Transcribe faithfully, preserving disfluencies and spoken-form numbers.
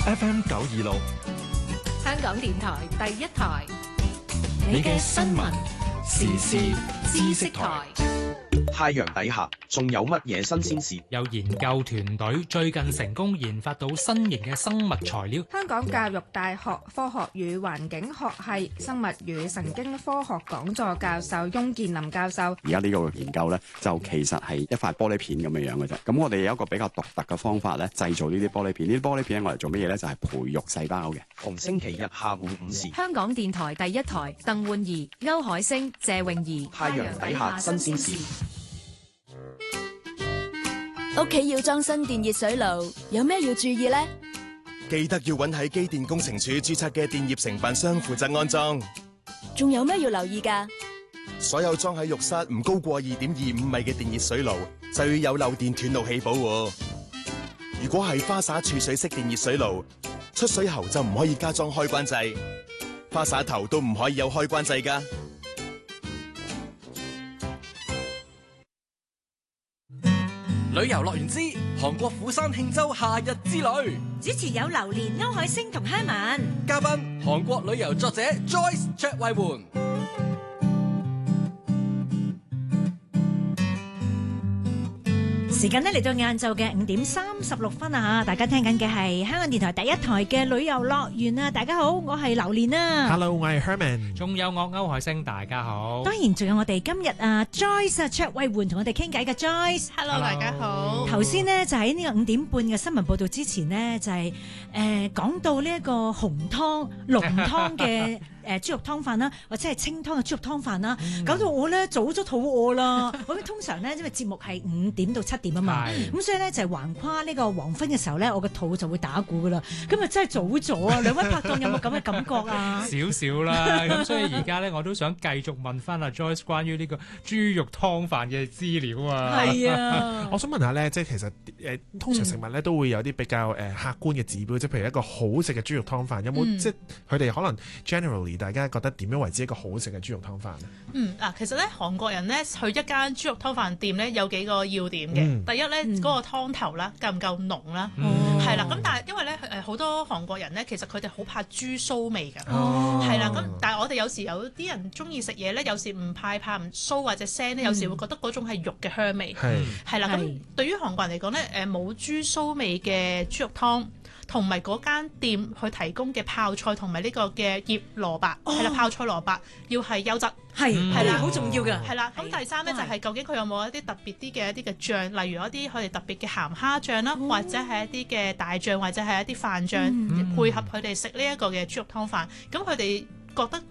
F M 九二六， 香港電台第一台， 你嘅新聞時事知識台。 太陽底下仲有乜嘢新鮮事？ 有研究團隊最近成功研發到新型嘅生物材料。 香港教育大學科學與環境學系生物與神經科學講座教授翁建林教授， 而家呢個研究呢，就其實係一塊玻璃片咁樣樣嘅啫。咁我哋有一個比較獨特嘅方法咧，製造呢啲玻璃片。呢啲玻璃片我嚟做乜嘢呢？就係、是、培育細胞嘅。 逢星期日下午五時， 香港電台第一台，鄧煥儀、歐海星、謝泳儀。 太陽底下新鮮事。 屋企要裝新電熱水爐，有咩要注意呢？ 記得要揾喺機電工程署註冊嘅電業承辦商負責安裝。 仲有咩要留意㗎？ 所有裝喺浴室唔高過二點二五米嘅電熱水爐，就要有漏電斷路器保護。如果係花灑儲水式電熱水爐，出水喉就唔可以加裝開關掣，花灑頭都唔可以有開關掣㗎。 旅遊樂園之韓國釜山慶州夏日之旅， 主持有榴蓮、歐海星同蝦文， 嘉賓韓國旅遊作者 Joyce 卓慧媛。 時間呢嚟到晏晝嘅五點三十六分啊！嚇，大家聽緊嘅係香港電台第一台嘅旅遊樂園啊！大家好，我係榴蓮啊 Hello， 我係 Herman。 仲有我歐海星，大家好。 當然仲有我哋今日啊 Joyce 啊卓慧媛同我哋傾偈嘅 Joyce。 Hello， 大家好。 頭先呢，就喺呢個五點半嘅新聞報導之前呢，就係、是、誒、呃、講到呢一個紅湯濃湯嘅。誒豬肉湯飯啦，或者係清湯嘅豬肉湯飯啦，嗯、搞到我咧早咗肚餓啦。咁通常咧，因為節目係五點到七點啊嘛，咁所以咧就係、是、橫跨呢個黃昏嘅時候咧，我個肚就會打鼓噶啦。今日真係早咗啊！兩位拍檔有冇咁嘅感覺啊？ 少少啦，咁所以而家咧我都想繼續問翻阿 Joyce 關於呢個豬肉湯飯嘅資料啊。 係啊， 我想問下咧，即係其實誒、呃、通常食物咧都會有啲比較誒、呃、客觀嘅指標，即係譬如一個好食嘅豬肉湯飯，有冇、嗯、即係佢哋可能 generally 大家覺得點樣為之一個好食嘅豬肉湯飯咧？ 嗯，嗱，其實咧韓國人咧去一間豬肉湯飯店咧有幾個要點嘅。嗯、第一咧嗰、嗯、個湯頭啦夠唔夠濃啦，係啦、嗯。咁但係因為咧誒好多韓國人咧其實佢哋好怕豬騷味㗎，係啦、哦。咁但係我哋有時有啲人中意食嘢咧，有時唔怕怕唔騷或者腥咧，有時會覺得嗰種係肉嘅香味，係啦。咁對於韓國人嚟講咧，誒冇豬騷味嘅豬肉湯。同埋嗰間店去提供嘅泡菜同埋呢個嘅醃蘿蔔，係啦、哦，泡菜蘿蔔要係優質， 係係啦，好、 嗯、 重要㗎， 係啦。咁第三咧就係究竟佢有冇一啲特別啲嘅一啲嘅醬，例如一啲佢哋特別嘅鹹蝦醬啦，哦、或者係一啲嘅大醬，或者係一啲飯醬、嗯、配合佢哋食呢一個嘅豬肉湯飯，咁佢哋覺得